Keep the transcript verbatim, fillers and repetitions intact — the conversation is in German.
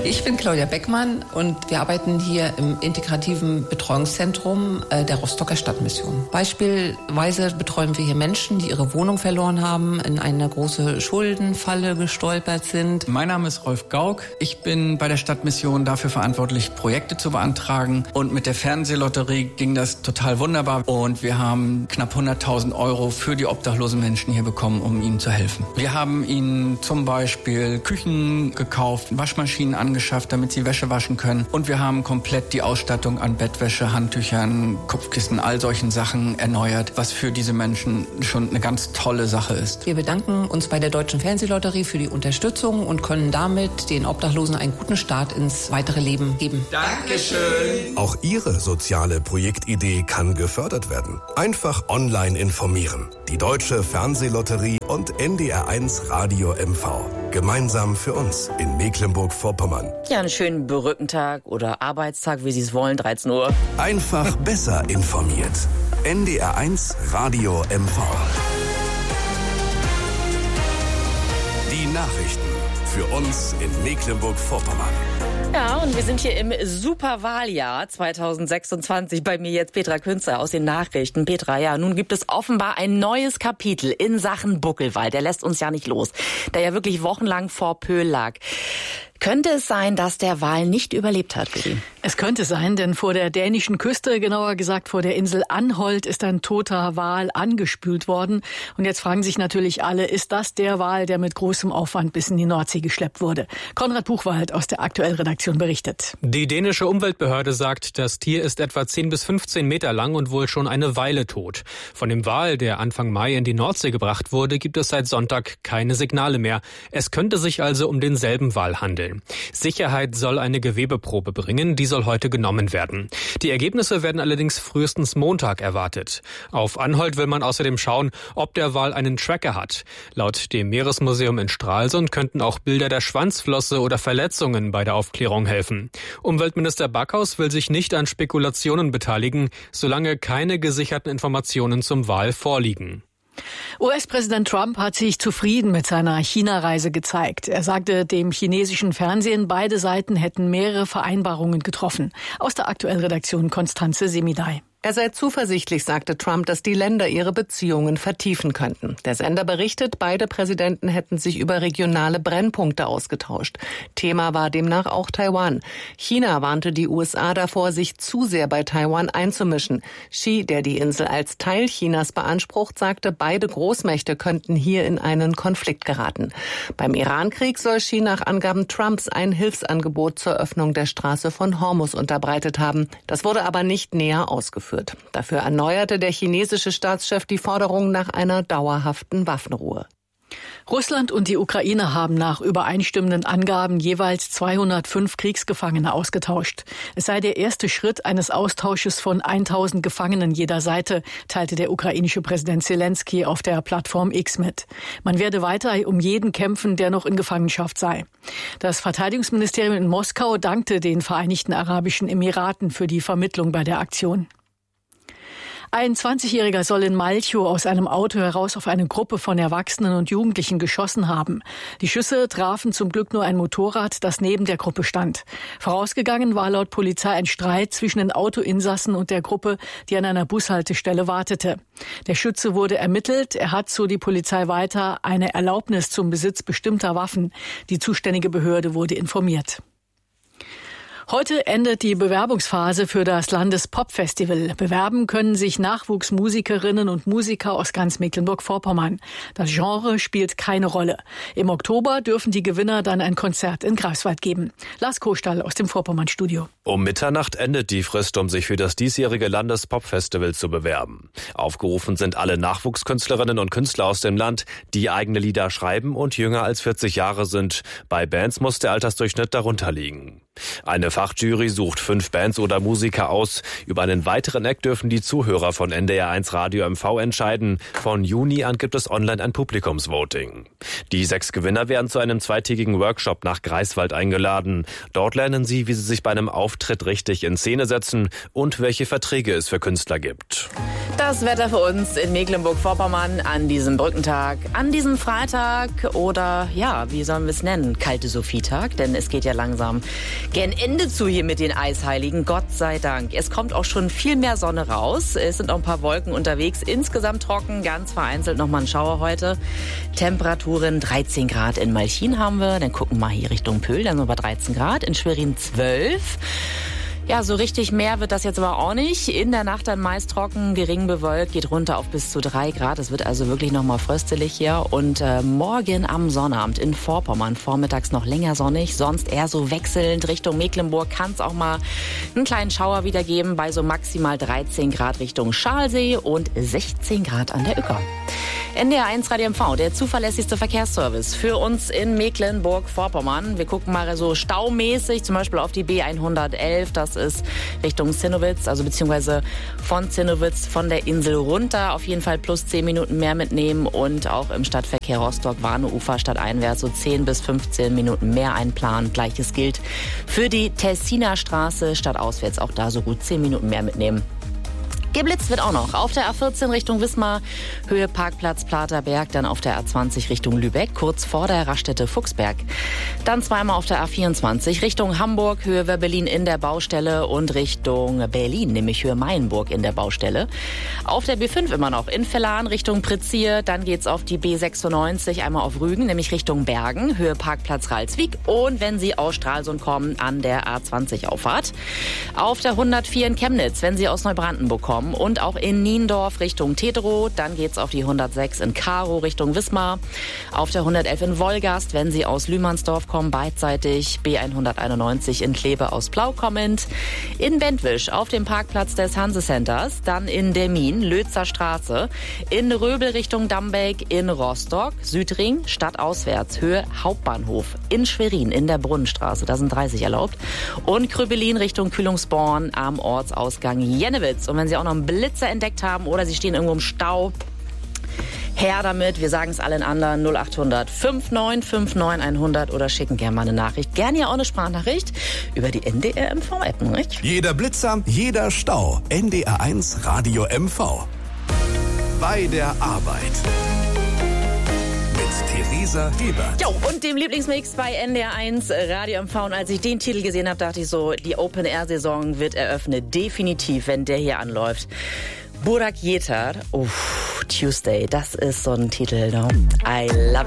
Ich bin Claudia Beckmann und wir arbeiten hier im integrativen Betreuungszentrum der Rostocker Stadtmission. Beispielsweise betreuen wir hier Menschen, die ihre Wohnung verloren haben, in eine große Schuldenfalle gestolpert sind. Mein Name ist Rolf Gauck. Ich bin bei der Stadtmission dafür verantwortlich, Projekte zu beantragen. Und mit der Fernsehlotterie ging das total wunderbar. Und wir haben knapp hunderttausend Euro für die obdachlosen Menschen hier bekommen, um ihnen zu helfen. Wir haben ihnen zum Beispiel Küchen gekauft, Waschmaschinen angeschafft, geschafft, damit sie Wäsche waschen können. Und wir haben komplett die Ausstattung an Bettwäsche, Handtüchern, Kopfkissen, all solchen Sachen erneuert, was für diese Menschen schon eine ganz tolle Sache ist. Wir bedanken uns bei der Deutschen Fernsehlotterie für die Unterstützung und können damit den Obdachlosen einen guten Start ins weitere Leben geben. Dankeschön! Auch Ihre soziale Projektidee kann gefördert werden. Einfach online informieren. Die Deutsche Fernsehlotterie und N D R eins Radio M V. Gemeinsam für uns in Mecklenburg-Vorpommern. Ja, einen schönen Brückentag oder Arbeitstag, wie Sie es wollen, dreizehn Uhr. Einfach besser informiert. N D R eins Radio M V. Die Nachrichten für uns in Mecklenburg-Vorpommern. Ja, und wir sind hier im Superwahljahr zweitausendsechsundzwanzig. Bei mir jetzt Petra Künzer aus den Nachrichten. Petra, ja, nun gibt es offenbar ein neues Kapitel in Sachen Buckelwal. Der lässt uns ja nicht los, der ja wirklich wochenlang vor Pöhl lag. Könnte es sein, dass der Wal nicht überlebt hat, Geri? Es könnte sein, denn vor der dänischen Küste, genauer gesagt vor der Insel Anholt, ist ein toter Wal angespült worden. Und jetzt fragen sich natürlich alle, ist das der Wal, der mit großem Aufwand bis in die Nordsee geschleppt wurde? Konrad Buchwald aus der Aktuell-Redaktion berichtet. Die dänische Umweltbehörde sagt, das Tier ist etwa zehn bis fünfzehn Meter lang und wohl schon eine Weile tot. Von dem Wal, der Anfang Mai in die Nordsee gebracht wurde, gibt es seit Sonntag keine Signale mehr. Es könnte sich also um denselben Wal handeln. Sicherheit soll eine Gewebeprobe bringen, die soll heute genommen werden. Die Ergebnisse werden allerdings frühestens Montag erwartet. Auf Anholt will man außerdem schauen, ob der Wal einen Tracker hat. Laut dem Meeresmuseum in Stralsund könnten auch Bilder der Schwanzflosse oder Verletzungen bei der Aufklärung helfen. Umweltminister Backhaus will sich nicht an Spekulationen beteiligen, solange keine gesicherten Informationen zum Wal vorliegen. U S-Präsident Trump hat sich zufrieden mit seiner China-Reise gezeigt. Er sagte dem chinesischen Fernsehen, beide Seiten hätten mehrere Vereinbarungen getroffen. Aus der Aktuell-Redaktion Konstanze Semidai. Er sei zuversichtlich, sagte Trump, dass die Länder ihre Beziehungen vertiefen könnten. Der Sender berichtet, beide Präsidenten hätten sich über regionale Brennpunkte ausgetauscht. Thema war demnach auch Taiwan. China warnte die U S A davor, sich zu sehr bei Taiwan einzumischen. Xi, der die Insel als Teil Chinas beansprucht, sagte, beide Großmächte könnten hier in einen Konflikt geraten. Beim Irankrieg soll Xi nach Angaben Trumps ein Hilfsangebot zur Öffnung der Straße von Hormuz unterbreitet haben. Das wurde aber nicht näher ausgeführt. Dafür erneuerte der chinesische Staatschef die Forderung nach einer dauerhaften Waffenruhe. Russland und die Ukraine haben nach übereinstimmenden Angaben jeweils zweihundertfünf Kriegsgefangene ausgetauscht. Es sei der erste Schritt eines Austausches von tausend Gefangenen jeder Seite, teilte der ukrainische Präsident Zelensky auf der Plattform X mit. Man werde weiter um jeden kämpfen, der noch in Gefangenschaft sei. Das Verteidigungsministerium in Moskau dankte den Vereinigten Arabischen Emiraten für die Vermittlung bei der Aktion. Ein zwanzigjähriger soll in Malchow aus einem Auto heraus auf eine Gruppe von Erwachsenen und Jugendlichen geschossen haben. Die Schüsse trafen zum Glück nur ein Motorrad, das neben der Gruppe stand. Vorausgegangen war laut Polizei ein Streit zwischen den Autoinsassen und der Gruppe, die an einer Bushaltestelle wartete. Der Schütze wurde ermittelt. Er hat, so die Polizei weiter, eine Erlaubnis zum Besitz bestimmter Waffen. Die zuständige Behörde wurde informiert. Heute endet die Bewerbungsphase für das Landespop-Festival. Bewerben können sich Nachwuchsmusikerinnen und Musiker aus ganz Mecklenburg-Vorpommern. Das Genre spielt keine Rolle. Im Oktober dürfen die Gewinner dann ein Konzert in Greifswald geben. Lars Kostal aus dem Vorpommern-Studio. Um Mitternacht endet die Frist, um sich für das diesjährige Landespop-Festival zu bewerben. Aufgerufen sind alle Nachwuchskünstlerinnen und Künstler aus dem Land, die eigene Lieder schreiben und jünger als vierzig Jahre sind. Bei Bands muss der Altersdurchschnitt darunter liegen. Eine Fachjury sucht fünf Bands oder Musiker aus. Über einen weiteren Act dürfen die Zuhörer von N D R eins Radio M V entscheiden. Von Juni an gibt es online ein Publikumsvoting. Die sechs Gewinner werden zu einem zweitägigen Workshop nach Greifswald eingeladen. Dort lernen sie, wie sie sich bei einem Auftritt richtig in Szene setzen und welche Verträge es für Künstler gibt. Das Wetter für uns in Mecklenburg-Vorpommern an diesem Brückentag, an diesem Freitag oder, ja, wie sollen wir es nennen, kalte Sophietag, denn es geht ja langsam gen Ende zu hier mit den Eisheiligen, Gott sei Dank. Es kommt auch schon viel mehr Sonne raus, es sind auch ein paar Wolken unterwegs, insgesamt trocken, ganz vereinzelt nochmal ein Schauer heute. Temperaturen dreizehn Grad in Malchin haben wir, dann gucken wir mal hier Richtung Pöhl, dann sind wir bei dreizehn Grad, in Schwerin zwölf. Ja, so richtig mehr wird das jetzt aber auch nicht. In der Nacht dann meist trocken, gering bewölkt, geht runter auf bis zu drei Grad. Es wird also wirklich nochmal fröstelig hier. Und äh, morgen am Sonnabend in Vorpommern vormittags noch länger sonnig. Sonst eher so wechselnd Richtung Mecklenburg kann es auch mal einen kleinen Schauer wieder geben. Bei so maximal dreizehn Grad Richtung Schalsee und sechzehn Grad an der Uecker. N D R eins Radio M V, der zuverlässigste Verkehrsservice für uns in Mecklenburg-Vorpommern. Wir gucken mal so staumäßig zum Beispiel auf die B hundertelf. Das ist Richtung Zinnowitz, also beziehungsweise von Zinnowitz von der Insel runter. Auf jeden Fall plus zehn Minuten mehr mitnehmen und auch im Stadtverkehr Rostock-Warneufer stadteinwärts so zehn bis fünfzehn Minuten mehr einplanen. Gleiches gilt für die Tessiner Straße stadtauswärts. Auch da so gut zehn Minuten mehr mitnehmen. Geblitzt wird auch noch auf der A vierzehn Richtung Wismar, Höhe Parkplatz Platerberg, dann auf der A zwanzig Richtung Lübeck, kurz vor der Raststätte Fuchsberg. Dann zweimal auf der A vierundzwanzig Richtung Hamburg, Höhe Werbelin in der Baustelle und Richtung Berlin, nämlich Höhe Mainburg in der Baustelle. Auf der B fünf immer noch in Vellan Richtung Prizier, dann geht's auf die B sechsundneunzig, einmal auf Rügen, nämlich Richtung Bergen, Höhe Parkplatz Ralswiek und wenn Sie aus Stralsund kommen, an der A zwanzig Auffahrt. Auf der hundertvier in Chemnitz, wenn Sie aus Neubrandenburg kommen, und auch in Niendorf Richtung Teterow. Dann geht's auf die hundertsechs in Karow Richtung Wismar. Auf der hundertelf in Wolgast, wenn Sie aus Lühmannsdorf kommen, beidseitig. B hunderteinundneunzig in Kleve aus Plau kommend. In Bentwisch auf dem Parkplatz des Hanse Centers. Dann in Demmin, Lötzer Straße. In Röbel Richtung Dambeck. In Rostock, Südring, stadtauswärts, Höhe Hauptbahnhof. In Schwerin in der Brunnenstraße, da sind dreißig erlaubt. Und Krüppelin Richtung Kühlungsborn am Ortsausgang Jennewitz. Und wenn Sie auch noch einen Blitzer entdeckt haben oder Sie stehen irgendwo im Stau, her damit. Wir sagen es allen anderen null acht hundert neunundfünfzig neunundfünfzig hundert oder schicken gerne mal eine Nachricht. Gerne ja auch eine Sprachnachricht über die N D R M V-App, nicht? Jeder Blitzer, jeder Stau. N D R eins Radio M V. Bei der Arbeit. Theresa Gebert. Jo, und dem Lieblingsmix bei N D R eins Radio M V. Und als ich den Titel gesehen habe, dachte ich so, die Open-Air-Saison wird eröffnet. Definitiv, wenn der hier anläuft. Burak Yeter, oh, Tuesday, das ist so ein Titel, no? I love it.